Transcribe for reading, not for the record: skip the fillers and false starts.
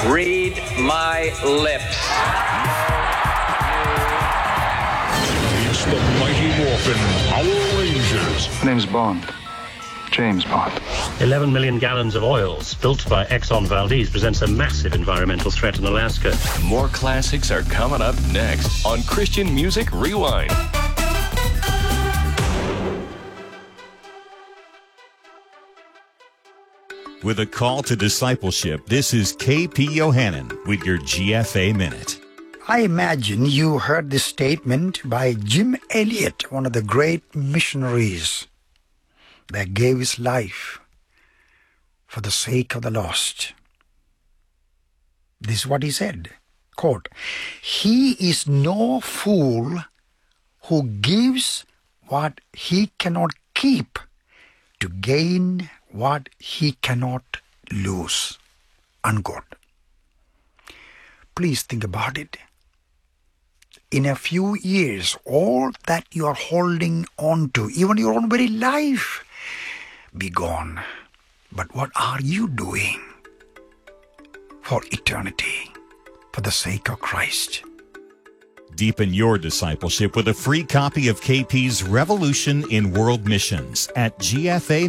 Read my lips. It's the Mighty Morphin Power Rangers. My name's Bond. James Bond. 11 million gallons of oil spilt by Exxon Valdez presents a massive environmental threat in Alaska. More classics are coming up next on Christian Music Rewind. With a call to discipleship, this is KP Yohannan with your GFA Minute. I imagine you heard this statement by Jim Elliot, one of the great missionaries that gave his life for the sake of the lost. This is what he said, quote, "He is no fool who gives what he cannot keep to gain what he cannot lose," unquote. Please think about it. In a few years, all that you are holding on to, even your own very life, be gone. But what are you doing for eternity, for the sake of Christ? Deepen your discipleship with a free copy of KP's Revolution in World Missions at GFA